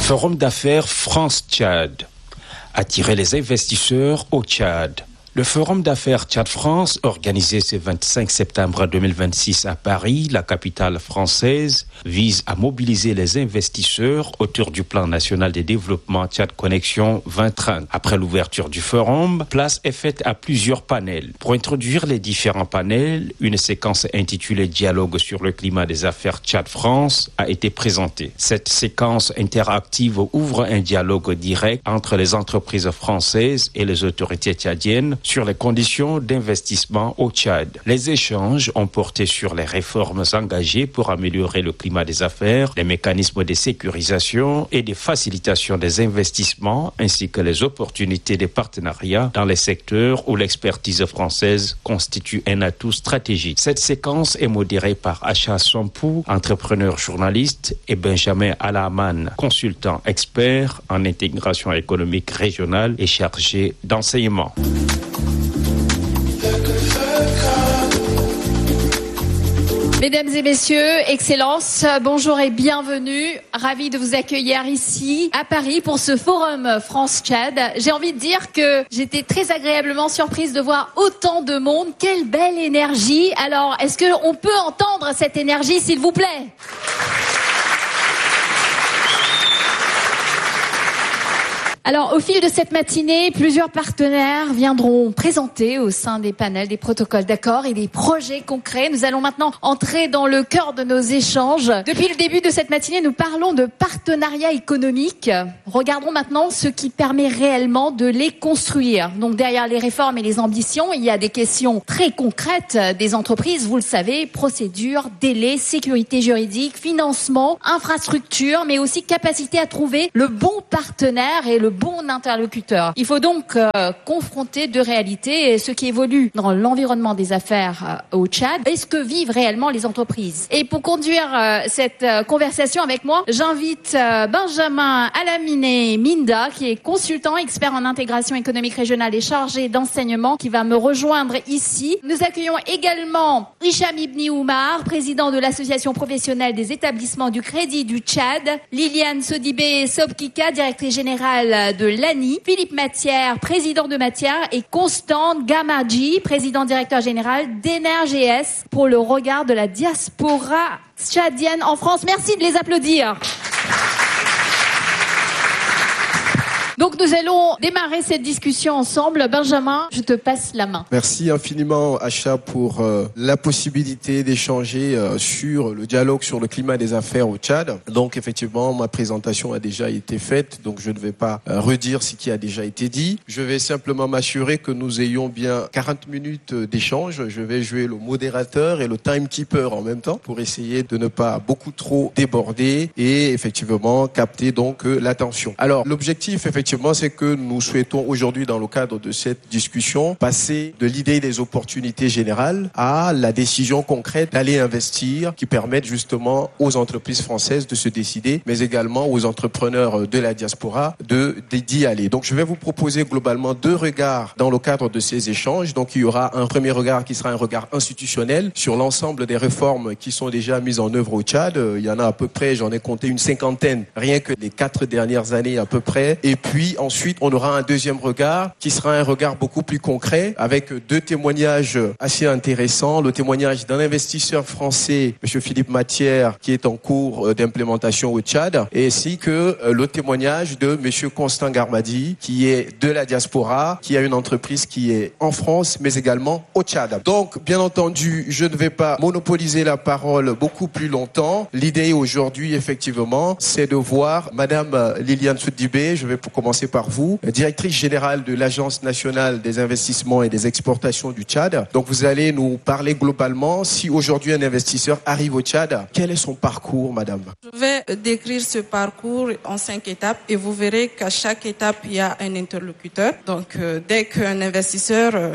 Forum d'affaires France-Tchad. Attirer les investisseurs au Tchad. Le Forum d'affaires Tchad-France, organisé ce 25 septembre 2026 à Paris, la capitale française, vise à mobiliser les investisseurs autour du plan national de développement Tchad Connexion 2030. Après l'ouverture du forum, place est faite à plusieurs panels. Pour introduire les différents panels, une séquence intitulée Dialogue sur le climat des affaires Tchad-France a été présentée. Cette séquence interactive ouvre un dialogue direct entre les entreprises françaises et les autorités tchadiennes sur les conditions d'investissement au Tchad. Les échanges ont porté sur les réformes engagées pour améliorer le climat des affaires, les mécanismes de sécurisation et de facilitation des investissements, ainsi que les opportunités de partenariat dans les secteurs où l'expertise française constitue un atout stratégique. Cette séquence est modérée par Acha Sampou, entrepreneur journaliste, et Benjamin Alaman, consultant expert en intégration économique régionale et chargé d'enseignement. Mesdames et messieurs, Excellences, bonjour et bienvenue. Ravi de vous accueillir ici à Paris pour ce forum France-Tchad. J'ai envie de dire que j'étais très agréablement surprise de voir autant de monde. Quelle belle énergie. Alors, est-ce qu'on peut entendre cette énergie, s'il vous plaît ? Alors, au fil de cette matinée, plusieurs partenaires viendront présenter au sein des panels des protocoles d'accord et des projets concrets. Nous allons maintenant entrer dans le cœur de nos échanges. Depuis le début de cette matinée, nous parlons de partenariat économique. Regardons maintenant ce qui permet réellement de les construire. Donc, derrière les réformes et les ambitions, il y a des questions très concrètes des entreprises. Vous le savez, procédures, délais, sécurité juridique, financement, infrastructure, mais aussi capacité à trouver le bon partenaire et le bon interlocuteur. Il faut donc confronter deux réalités, ce qui évolue dans l'environnement des affaires au Tchad et ce que vivent réellement les entreprises. Et pour conduire cette conversation avec moi, j'invite Benjamin Alamine Minda, qui est consultant, expert en intégration économique régionale et chargé d'enseignement, qui va me rejoindre ici. Nous accueillons également Hicham Ibni Oumar, président de l'association professionnelle des établissements du crédit du Tchad, Liliane Sodibé Sobkika, directrice générale de l'ANI, Philippe Matière, président de Matière, et Constant Gamadji, président directeur général d'Energés, pour le regard de la diaspora tchadienne en France. Merci de les applaudir. Donc nous allons démarrer cette discussion ensemble. Benjamin, je te passe la main. Merci infiniment Acha pour la possibilité d'échanger sur le dialogue sur le climat des affaires au Tchad. Donc effectivement, ma présentation a déjà été faite, donc je ne vais pas redire ce qui a déjà été dit. Je vais simplement m'assurer que nous ayons bien 40 minutes d'échange. Je vais jouer le modérateur et le timekeeper en même temps pour essayer de ne pas beaucoup trop déborder et effectivement capter donc l'attention. Alors l'objectif effectivement, c'est que nous souhaitons aujourd'hui, dans le cadre de cette discussion, passer de l'idée des opportunités générales à la décision concrète d'aller investir, qui permette justement aux entreprises françaises de se décider, mais également aux entrepreneurs de la diaspora d'y aller. Donc je vais vous proposer globalement deux regards dans le cadre de ces échanges. Donc il y aura un premier regard qui sera un regard institutionnel sur l'ensemble des réformes qui sont déjà mises en œuvre au Tchad. Il y en a à peu près, j'en ai compté une cinquantaine, rien que les 4 dernières années à peu près. Et puis ensuite, on aura un deuxième regard qui sera un regard beaucoup plus concret avec deux témoignages assez intéressants. Le témoignage d'un investisseur français, M. Philippe Matière, qui est en cours d'implémentation au Tchad, et ainsi que le témoignage de M. Constant Garmadi, qui est de la diaspora, qui a une entreprise qui est en France, mais également au Tchad. Donc, bien entendu, je ne vais pas monopoliser la parole beaucoup plus longtemps. L'idée aujourd'hui, effectivement, c'est de voir Madame Liliane Soudibé, je vais commencer par vous, directrice générale de l'Agence nationale des investissements et des exportations du Tchad. Donc vous allez nous parler globalement, si aujourd'hui un investisseur arrive au Tchad, quel est son parcours, madame? Je vais décrire ce parcours en 5 étapes et vous verrez qu'à chaque étape, il y a un interlocuteur. Donc dès qu'un investisseur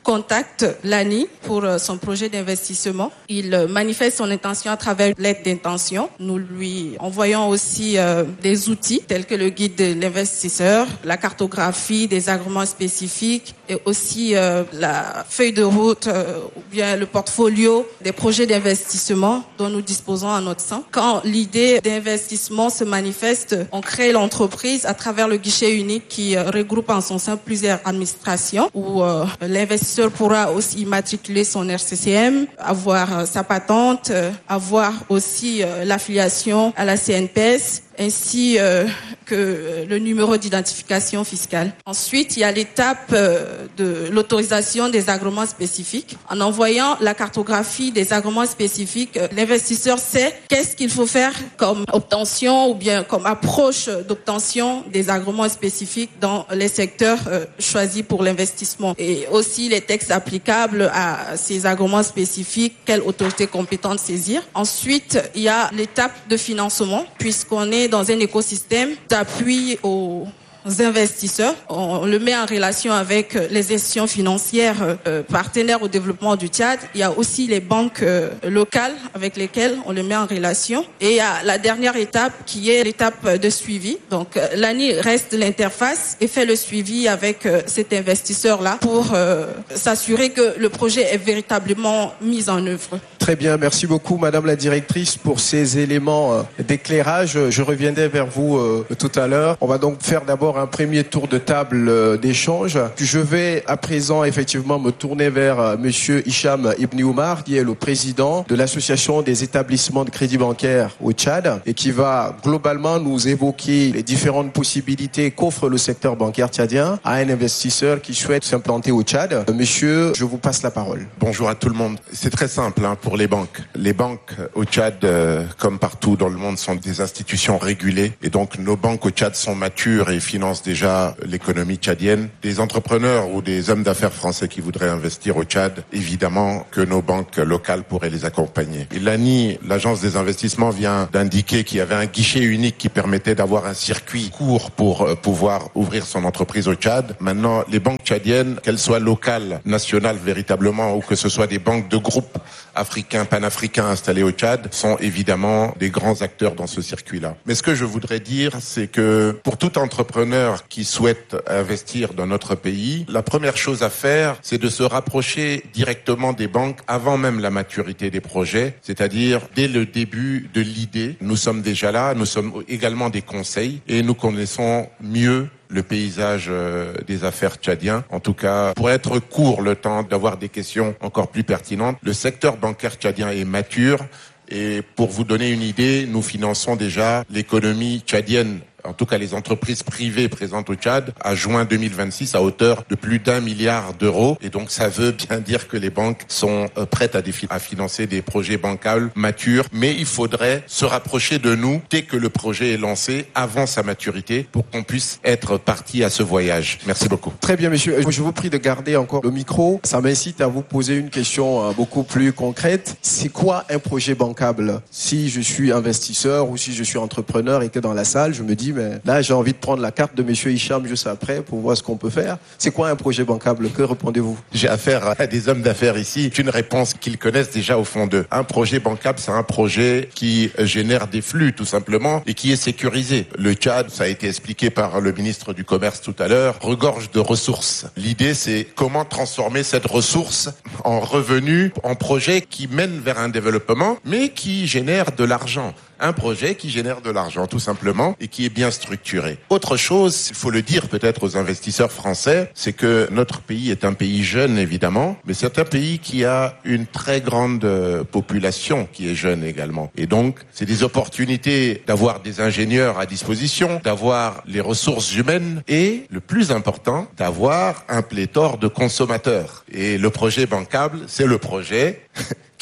contacte l'ANI pour son projet d'investissement. Il manifeste son intention à travers l'aide d'intention. Nous lui envoyons aussi des outils tels que le guide de l'investisseur, la cartographie des agréments spécifiques et aussi la feuille de route ou bien le portfolio des projets d'investissement dont nous disposons à notre sein. Quand l'idée d'investissement se manifeste, on crée l'entreprise à travers le guichet unique qui regroupe en son sein plusieurs administrations où l'investisseur pourra aussi immatriculer son RCCM, avoir sa patente, avoir aussi l'affiliation à la CNPS, ainsi que le numéro d'identification fiscale. Ensuite, il y a l'étape de l'autorisation des agréments spécifiques. En envoyant la cartographie des agréments spécifiques, l'investisseur sait qu'est-ce qu'il faut faire comme obtention ou bien comme approche d'obtention des agréments spécifiques dans les secteurs choisis pour l'investissement. Et aussi les textes applicables à ces agréments spécifiques, quelle autorité compétente saisir. Ensuite, il y a l'étape de financement, puisqu'on est dans un écosystème d'appui aux investisseurs. On le met en relation avec les institutions financières partenaires au développement du Tchad. Il y a aussi les banques locales avec lesquelles on le met en relation. Et il y a la dernière étape qui est l'étape de suivi. Donc l'ANI reste l'interface et fait le suivi avec cet investisseur-là pour s'assurer que le projet est véritablement mis en œuvre. Très bien, merci beaucoup Madame la Directrice pour ces éléments d'éclairage. Je reviendrai vers vous tout à l'heure. On va donc faire d'abord un premier tour de table d'échange. Je vais à présent effectivement me tourner vers Monsieur Hicham Ibn Oumar, qui est le président de l'Association des établissements de crédit bancaire au Tchad et qui va globalement nous évoquer les différentes possibilités qu'offre le secteur bancaire tchadien à un investisseur qui souhaite s'implanter au Tchad. Monsieur, je vous passe la parole. Bonjour à tout le monde. C'est très simple pour les banques. Les banques au Tchad, comme partout dans le monde, sont des institutions régulées et donc nos banques au Tchad sont matures et financent déjà l'économie tchadienne. Des entrepreneurs ou des hommes d'affaires français qui voudraient investir au Tchad, évidemment que nos banques locales pourraient les accompagner. Et l'ANI, l'agence des investissements, vient d'indiquer qu'il y avait un guichet unique qui permettait d'avoir un circuit court pour pouvoir ouvrir son entreprise au Tchad. Maintenant, les banques tchadiennes, qu'elles soient locales, nationales véritablement, ou que ce soit des banques de groupes africains, panafricains installés au Tchad, sont évidemment des grands acteurs dans ce circuit-là. Mais ce que je voudrais dire, c'est que pour tout entrepreneur qui souhaite investir dans notre pays, la première chose à faire, c'est de se rapprocher directement des banques avant même la maturité des projets, c'est-à-dire dès le début de l'idée. Nous sommes déjà là, nous sommes également des conseils et nous connaissons mieux le paysage des affaires tchadiens. En tout cas, pour être court le temps d'avoir des questions encore plus pertinentes, le secteur bancaire tchadien est mature et pour vous donner une idée, nous finançons déjà l'économie tchadienne, en tout cas les entreprises privées présentes au Tchad, à juin 2026 à hauteur de plus d'1 milliard d'euros. Et donc ça veut bien dire que les banques sont prêtes à financer des projets bancals matures. Mais il faudrait se rapprocher de nous dès que le projet est lancé, avant sa maturité, pour qu'on puisse être parti à ce voyage. Merci beaucoup. Très bien, monsieur. Je vous prie de garder encore le micro. Ça m'incite à vous poser une question beaucoup plus concrète. C'est quoi un projet bancable? Si je suis investisseur ou si je suis entrepreneur et que dans la salle, je me dis mais là j'ai envie de prendre la carte de monsieur Hicham juste après pour voir ce qu'on peut faire. C'est quoi un projet bancable? Que répondez-vous? J'ai affaire à des hommes d'affaires ici. C'est une réponse qu'ils connaissent déjà au fond d'eux. Un projet bancable, c'est un projet qui génère des flux tout simplement et qui est sécurisé. Le Tchad, ça a été expliqué par le ministre du Commerce tout à l'heure, regorge de ressources. L'idée, c'est comment transformer cette ressource en revenu, en projet qui mène vers un développement, mais qui génère de l'argent. Un projet qui génère de l'argent, tout simplement, et qui est bien structuré. Autre chose, il faut le dire peut-être aux investisseurs français, c'est que notre pays est un pays jeune, évidemment, mais c'est un pays qui a une très grande population qui est jeune également. Et donc, c'est des opportunités d'avoir des ingénieurs à disposition, d'avoir les ressources humaines et, le plus important, d'avoir un pléthore de consommateurs. Et le projet bancable, c'est le projet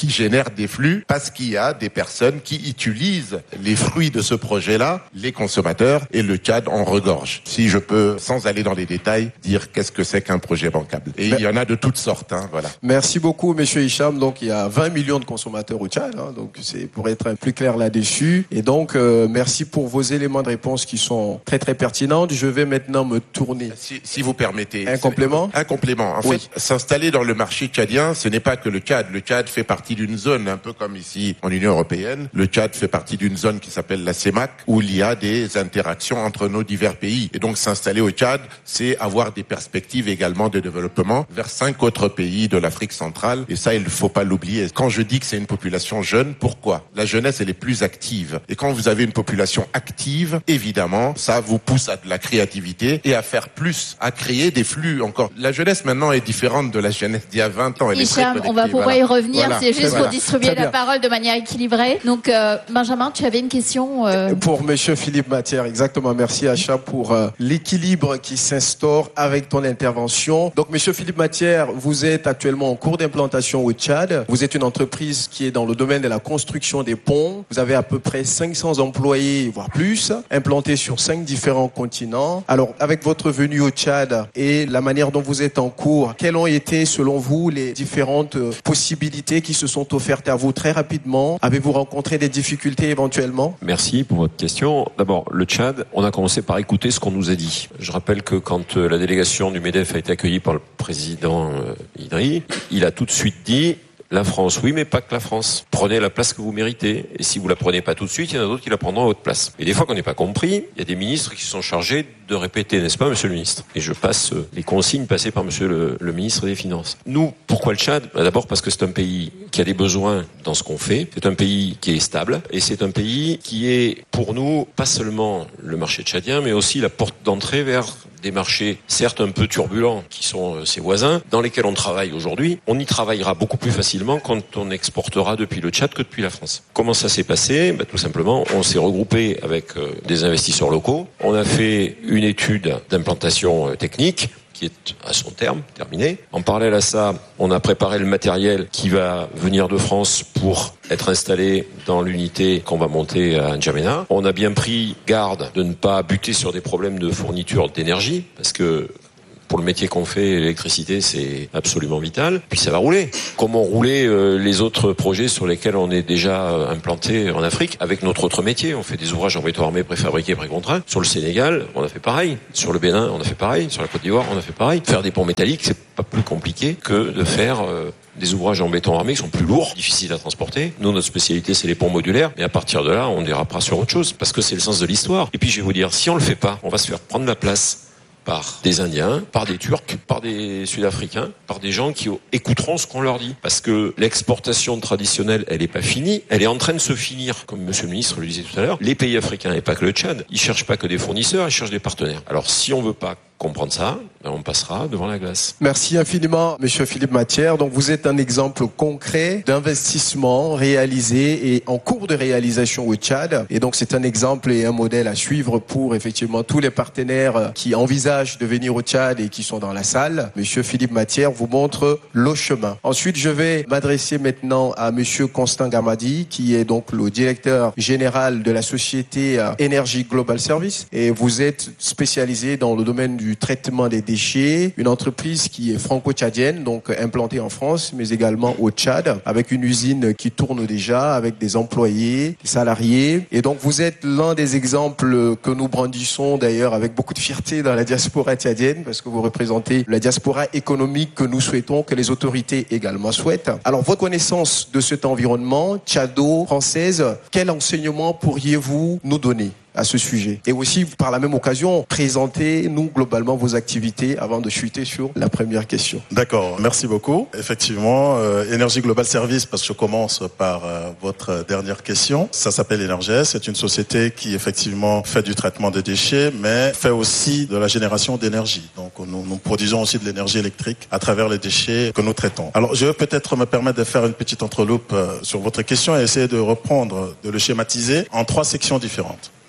qui génère des flux parce qu'il y a des personnes qui utilisent les fruits de ce projet-là, les consommateurs, et le Tchad en regorge. Si je peux, sans aller dans les détails, dire qu'est-ce que c'est qu'un projet bancable. Et il y en a de toutes sortes, voilà. Merci beaucoup, Monsieur Hicham. Donc, il y a 20 millions de consommateurs au Tchad, donc c'est pour être plus clair là-dessus. Et donc, merci pour vos éléments de réponse qui sont très, très pertinents. Je vais maintenant me tourner. Si vous permettez. Un complément? Un complément. En fait, s'installer dans le marché tchadien, ce n'est pas que le Tchad. Le Tchad fait partie d'une zone, un peu comme ici en Union européenne. Le Tchad fait partie d'une zone qui s'appelle la CEMAC, où il y a des interactions entre nos divers pays. Et donc, s'installer au Tchad, c'est avoir des perspectives également de développement vers 5 autres pays de l'Afrique centrale. Et ça, il ne faut pas l'oublier. Quand je dis que c'est une population jeune, pourquoi? La jeunesse, elle est plus active. Et quand vous avez une population active, évidemment, ça vous pousse à de la créativité et à faire plus, à créer des flux encore. La jeunesse maintenant est différente de la jeunesse d'il y a 20 ans. Elle Hicham, on va pouvoir y revenir. C'est juste pour distribuer la parole de manière équilibrée. Donc, Benjamin, tu avais une question Pour Monsieur Philippe Matière, exactement. Merci Acha pour l'équilibre qui s'instaure avec ton intervention. Donc, Monsieur Philippe Matière, vous êtes actuellement en cours d'implantation au Tchad. Vous êtes une entreprise qui est dans le domaine de la construction des ponts. Vous avez à peu près 500 employés, voire plus, implantés sur 5 différents continents. Alors, avec votre venue au Tchad et la manière dont vous êtes en cours, quelles ont été, selon vous, les différentes possibilités qui se sont offertes à vous très rapidement? Avez-vous rencontré des difficultés éventuellement? Merci pour votre question. D'abord, le Tchad, on a commencé par écouter ce qu'on nous a dit. Je rappelle que quand la délégation du MEDEF a été accueillie par le président Idri, il a tout de suite dit: la France, oui, mais pas que la France. Prenez la place que vous méritez. Et si vous la prenez pas tout de suite, il y en a d'autres qui la prendront à votre place. Et des fois qu'on n'est pas compris, il y a des ministres qui sont chargés de répéter, n'est-ce pas, monsieur le ministre? Et je passe les consignes passées par monsieur le ministre des Finances. Nous, pourquoi le Tchad? D'abord parce que c'est un pays qui a des besoins dans ce qu'on fait. C'est un pays qui est stable. Et c'est un pays qui est, pour nous, pas seulement le marché tchadien, mais aussi la porte d'entrée vers des marchés, certes un peu turbulents, qui sont ses voisins, dans lesquels on travaille aujourd'hui. On y travaillera beaucoup plus facilement quand on exportera depuis le Tchad que depuis la France. Comment ça s'est passé? Tout simplement, on s'est regroupé avec des investisseurs locaux. On a fait une étude d'implantation technique qui est à son terme, terminé. En parallèle à ça, on a préparé le matériel qui va venir de France pour être installé dans l'unité qu'on va monter à N'Djamena. On a bien pris garde de ne pas buter sur des problèmes de fourniture d'énergie, parce que pour le métier qu'on fait, l'électricité, c'est absolument vital. Puis ça va rouler. Comment rouler les autres projets sur lesquels on est déjà implanté en Afrique avec notre autre métier? On fait des ouvrages en béton armé, préfabriqués, précontraints. Sur le Sénégal, on a fait pareil. Sur le Bénin, on a fait pareil. Sur la Côte d'Ivoire, on a fait pareil. Faire des ponts métalliques, c'est pas plus compliqué que de faire des ouvrages en béton armé qui sont plus lourds, difficiles à transporter. Nous, notre spécialité, c'est les ponts modulaires. Mais à partir de là, on dérapera sur autre chose parce que c'est le sens de l'histoire. Et puis, je vais vous dire, si on le fait pas, on va se faire prendre la place par des Indiens, par des Turcs, par des Sud-Africains, par des gens qui écouteront ce qu'on leur dit. Parce que l'exportation traditionnelle, elle est pas finie, elle est en train de se finir. Comme monsieur le ministre le disait tout à l'heure, les pays africains, et pas que le Tchad, ils cherchent pas que des fournisseurs, ils cherchent des partenaires. Alors si on veut pas comprendre ça, on passera devant la glace. Merci infiniment, monsieur Philippe Matière. Donc, vous êtes un exemple concret d'investissement réalisé et en cours de réalisation au Tchad. Et donc, c'est un exemple et un modèle à suivre pour effectivement tous les partenaires qui envisagent de venir au Tchad et qui sont dans la salle. Monsieur Philippe Matière vous montre le chemin. Ensuite, je vais m'adresser maintenant à monsieur Constant Gamadi, qui est donc le directeur général de la société Energy Global Service. Et vous êtes spécialisé dans le domaine du traitement des déchets, une entreprise qui est franco-tchadienne, donc implantée en France, mais également au Tchad, avec une usine qui tourne déjà, avec des employés, des salariés. Et donc, vous êtes l'un des exemples que nous brandissons d'ailleurs avec beaucoup de fierté dans la diaspora tchadienne, parce que vous représentez la diaspora économique que nous souhaitons, que les autorités également souhaitent. Alors, votre connaissance de cet environnement tchado-française, quel enseignement pourriez-vous nous donner à ce sujet? Et aussi, par la même occasion, présentez-nous globalement vos activités avant de chuter sur la première question. D'accord, merci beaucoup. Effectivement, Energy Global Service, parce que je commence par votre dernière question. Ça s'appelle Energès. C'est une société qui, effectivement, fait du traitement des déchets, mais fait aussi de la génération d'énergie. Donc, nous produisons aussi de l'énergie électrique à travers les déchets que nous traitons. Alors, je vais peut-être me permettre de faire une petite entreloupe sur votre question et essayer de reprendre, de le schématiser en 3 sections différentes.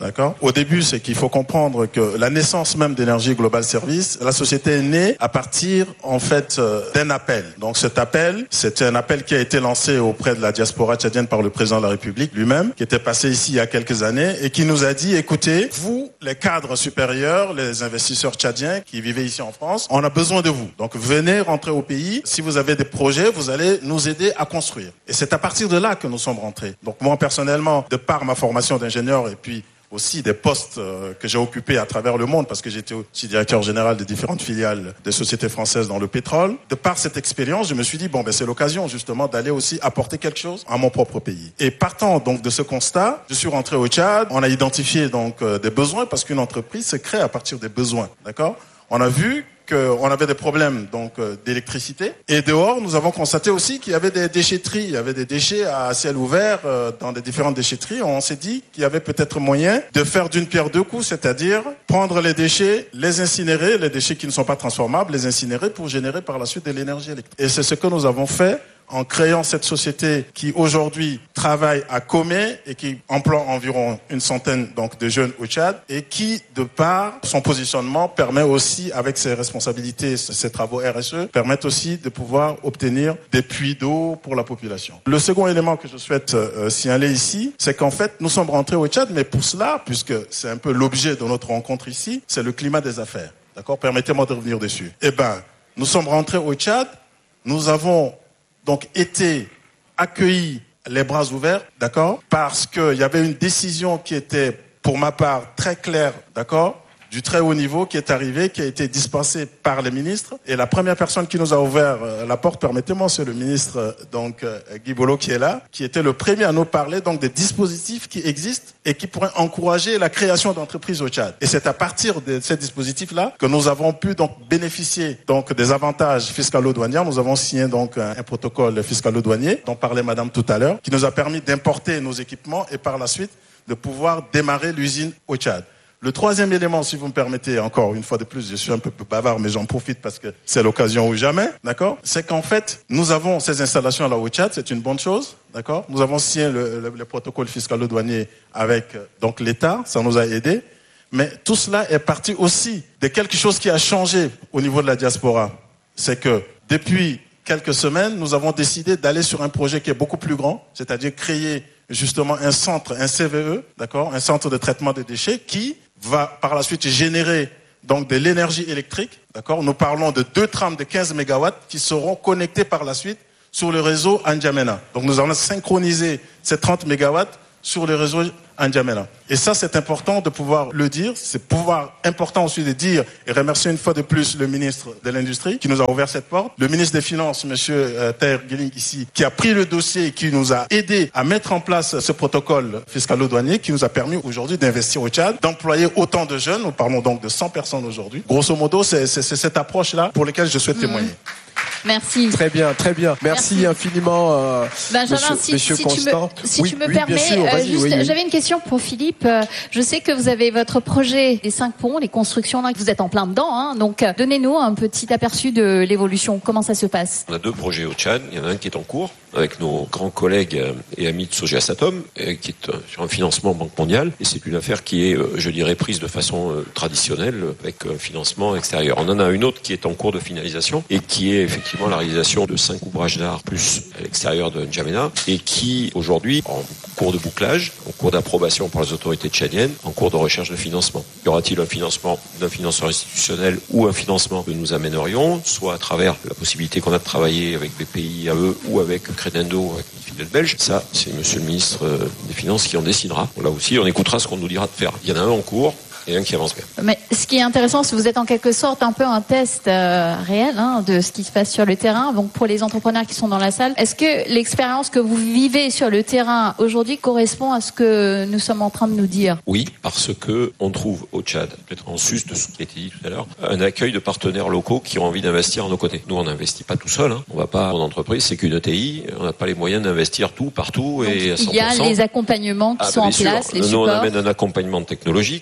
D'accord. Au début, c'est qu'il faut comprendre que la naissance même d'Énergie Global Service, la société est née à partir, en fait, d'un appel. Donc cet appel, c'était un appel qui a été lancé auprès de la diaspora tchadienne par le président de la République lui-même, qui était passé ici il y a quelques années et qui nous a dit, écoutez, vous, les cadres supérieurs, les investisseurs tchadiens qui vivaient ici en France, on a besoin de vous. Donc venez rentrer au pays. Si vous avez des projets, vous allez nous aider à construire. Et c'est à partir de là que nous sommes rentrés. Donc moi, personnellement, de par ma formation d'ingénieur et puis aussi des postes que j'ai occupés à travers le monde, parce que j'étais aussi directeur général de différentes filiales des sociétés françaises dans le pétrole. De par cette expérience, je me suis dit, c'est l'occasion justement d'aller aussi apporter quelque chose à mon propre pays. Et partant donc de ce constat, je suis rentré au Tchad. On a identifié donc des besoins, parce qu'une entreprise se crée à partir des besoins. D'accord ? On a vu qu'on avait des problèmes donc d'électricité. Et dehors, nous avons constaté aussi qu'il y avait des déchetteries. Il y avait des déchets à ciel ouvert dans des différentes déchetteries. On s'est dit qu'il y avait peut-être moyen de faire d'une pierre deux coups, c'est-à-dire prendre les déchets, les incinérer, les déchets qui ne sont pas transformables, les incinérer pour générer par la suite de l'énergie électrique. Et c'est ce que nous avons fait en créant cette société qui aujourd'hui travaille à Comé et qui emploie environ une centaine donc de jeunes au Tchad et qui, de par son positionnement, permet aussi, avec ses responsabilités, ses travaux RSE, permettent aussi de pouvoir obtenir des puits d'eau pour la population. Le second élément que je souhaite signaler ici, c'est qu'en fait, nous sommes rentrés au Tchad, mais pour cela, puisque c'est un peu l'objet de notre rencontre ici, c'est le climat des affaires. D'accord ? Permettez-moi de revenir dessus. Nous sommes rentrés au Tchad, nous avons donc été accueillis les bras ouverts, d'accord, parce qu'il y avait une décision qui était, pour ma part, très claire, d'accord, du très haut niveau qui est arrivé, qui a été dispensé par les ministres. Et la première personne qui nous a ouvert la porte, permettez-moi, c'est le ministre Guy Bolo qui est là, qui était le premier à nous parler donc des dispositifs qui existent et qui pourraient encourager la création d'entreprises au Tchad. Et c'est à partir de ces dispositifs-là que nous avons pu donc bénéficier donc des avantages fiscalo-douaniers. Nous avons signé donc un protocole fiscalo-douanier dont parlait Madame tout à l'heure, qui nous a permis d'importer nos équipements et par la suite de pouvoir démarrer l'usine au Tchad. Le troisième élément, si vous me permettez, encore une fois de plus, je suis un peu bavard, mais j'en profite parce que c'est l'occasion ou jamais, d'accord ? C'est qu'en fait, nous avons ces installations là au Tchad, c'est une bonne chose, d'accord ? Nous avons signé le protocole fiscalo-douanier avec donc l'État, ça nous a aidés, mais tout cela est parti aussi de quelque chose qui a changé au niveau de la diaspora. C'est que depuis quelques semaines, nous avons décidé d'aller sur un projet qui est beaucoup plus grand, c'est-à-dire créer justement un centre, un CVE, d'accord, un centre de traitement des déchets qui va par la suite générer donc de l'énergie électrique, d'accord. Nous parlons de 2 trams de 15 mégawatts qui seront connectés par la suite sur le réseau N'Djamena. Donc nous allons synchroniser ces 30 mégawatts sur le réseau N'Djamena. Et ça, c'est important de pouvoir le dire. C'est important aussi de dire et remercier une fois de plus le ministre de l'Industrie qui nous a ouvert cette porte. Le ministre des Finances, monsieur Taher Guilling ici, qui a pris le dossier et qui nous a aidé à mettre en place ce protocole fiscalo-douanier qui nous a permis aujourd'hui d'investir au Tchad, d'employer autant de jeunes. Nous parlons donc de 100 personnes aujourd'hui. Grosso modo, c'est cette approche-là pour laquelle je souhaite témoigner. Merci. Très bien, très bien. Merci infiniment, Benjamin, monsieur Constant. Si tu me permets, j'avais une question pour Philippe. Je sais que vous avez votre projet des 5 ponts, les constructions, là, que vous êtes en plein dedans. Hein, donc, donnez-nous un petit aperçu de l'évolution. Comment ça se passe ? On a 2 projets au Tchad. Il y en a un qui est en cours avec nos grands collègues et amis de Sogea-Satom, qui est sur un financement Banque mondiale. Et c'est une affaire qui est, je dirais, prise de façon traditionnelle avec un financement extérieur. On en a une autre qui est en cours de finalisation et qui est effectivement la réalisation de 5 ouvrages d'art plus à l'extérieur de N'Djamena et qui aujourd'hui en cours de bouclage, en cours d'approbation par les autorités tchadiennes, en cours de recherche de financement. Y aura-t-il un financement d'un financeur institutionnel ou un financement que nous amènerions, soit à travers la possibilité qu'on a de travailler avec BPI AE ou avec Credendo, avec une filiale belge. Ça, c'est monsieur le ministre des Finances qui en décidera. Là aussi, on écoutera ce qu'on nous dira de faire. Il y en a un en cours et un qui avance bien. Mais ce qui est intéressant, c'est que vous êtes en quelque sorte un peu un test réel de ce qui se passe sur le terrain. Donc pour les entrepreneurs qui sont dans la salle, est-ce que l'expérience que vous vivez sur le terrain aujourd'hui correspond à ce que nous sommes en train de nous dire ? Oui, parce que on trouve au Tchad, peut-être en sus de ce qui a été dit tout à l'heure, un accueil de partenaires locaux qui ont envie d'investir à nos côtés. Nous, on n'investit pas tout seul. On va pas en entreprise, c'est qu'une ETI. On n'a pas les moyens d'investir tout partout. Donc, et à 100%. Il y a les accompagnements qui sont en place, les supports. Nous, on amène un accompagnement technologique, on amène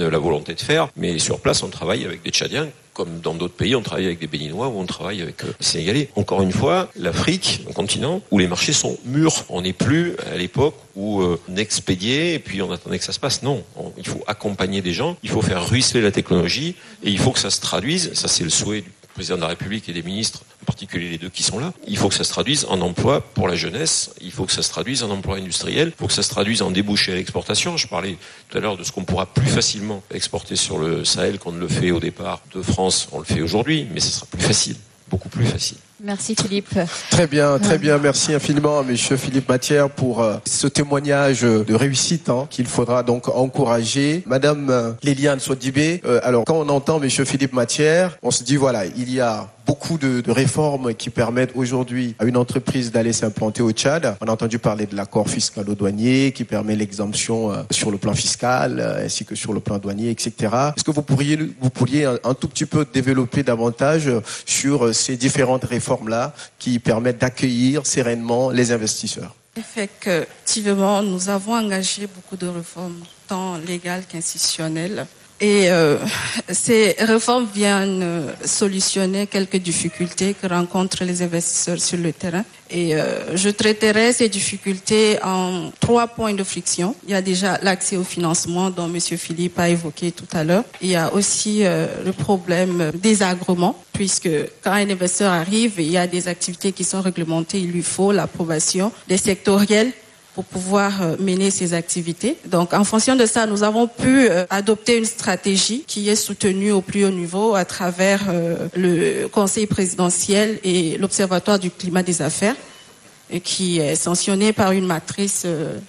amène la volonté de faire, mais sur place, on travaille avec des Tchadiens. Comme dans d'autres pays, on travaille avec des Béninois ou on travaille avec des Sénégalais. Encore une fois, l'Afrique, un continent où les marchés sont mûrs. On n'est plus à l'époque où on expédiait et puis on attendait que ça se passe. Non, il faut accompagner des gens, il faut faire ruisseler la technologie et il faut que ça se traduise. Ça, c'est le souhait du président de la République et des ministres, en particulier les deux qui sont là. Il faut que ça se traduise en emploi pour la jeunesse, il faut que ça se traduise en emploi industriel, il faut que ça se traduise en débouchés à l'exportation. Je parlais tout à l'heure de ce qu'on pourra plus facilement exporter sur le Sahel qu'on ne le fait au départ de France. On le fait aujourd'hui, mais ce sera plus facile, beaucoup plus facile. Merci Philippe. Très bien. Merci infiniment à monsieur Philippe Matière pour ce témoignage de réussite qu'il faudra donc encourager. Madame Léliane Sodibé, alors quand on entend monsieur Philippe Matière, on se dit voilà, il y a beaucoup de réformes qui permettent aujourd'hui à une entreprise d'aller s'implanter au Tchad. On a entendu parler de l'accord fiscalo-douanier qui permet l'exemption sur le plan fiscal ainsi que sur le plan douanier, etc. Est-ce que vous pourriez un tout petit peu développer davantage sur ces différentes réformes-là qui permettent d'accueillir sereinement les investisseurs? Effectivement, nous avons engagé beaucoup de réformes, tant légales qu'institutionnelles. Et ces réformes viennent solutionner quelques difficultés que rencontrent les investisseurs sur le terrain. Et je traiterai ces difficultés en 3 points de friction. Il y a déjà l'accès au financement dont M. Philippe a évoqué tout à l'heure. Il y a aussi le problème des agréments, puisque quand un investisseur arrive, il y a des activités qui sont réglementées, il lui faut l'approbation des sectoriels pour pouvoir mener ces activités. Donc, en fonction de ça, nous avons pu adopter une stratégie qui est soutenue au plus haut niveau à travers le Conseil présidentiel et l'Observatoire du climat des affaires, et qui est sanctionné par une matrice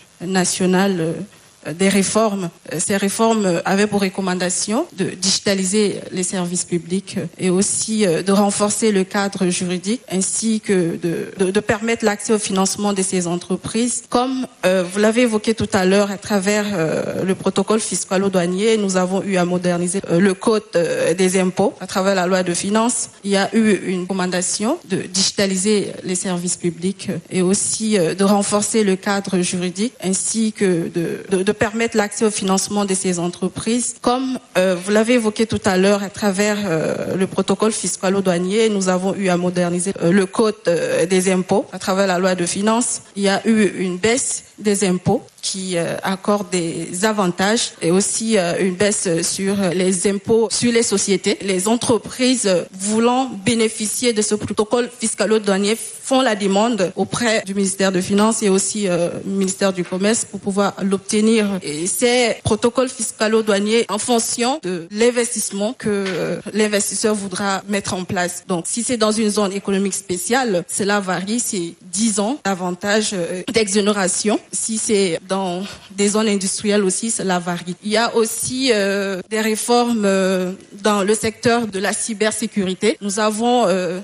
nationale des réformes. Ces réformes avaient pour recommandation de digitaliser les services publics et aussi de renforcer le cadre juridique ainsi que de permettre l'accès au financement de ces entreprises. Comme vous l'avez évoqué tout à l'heure, à travers le protocole fiscalo-douanier, nous avons eu à moderniser le code des impôts. À travers la loi de finances, il y a eu une recommandation de digitaliser les services publics et aussi de renforcer le cadre juridique ainsi que de permettre l'accès au financement de ces entreprises. Comme vous l'avez évoqué tout à l'heure, à travers le protocole fiscalo-douanier, nous avons eu à moderniser le code des impôts. À travers la loi de finances, il y a eu une baisse des impôts qui accorde des avantages et aussi une baisse sur les impôts sur les sociétés. Les entreprises voulant bénéficier de ce protocole fiscalo-douanier font la demande auprès du ministère de Finances et aussi ministère du Commerce pour pouvoir l'obtenir. Et ces protocoles fiscalo-douaniers en fonction de l'investissement que l'investisseur voudra mettre en place. Donc, si c'est dans une zone économique spéciale, cela varie, c'est 10 ans d'avantage d'exonération. Si c'est dans des zones industrielles aussi, cela varie. Il y a aussi des réformes dans le secteur de la cybersécurité. Nous avons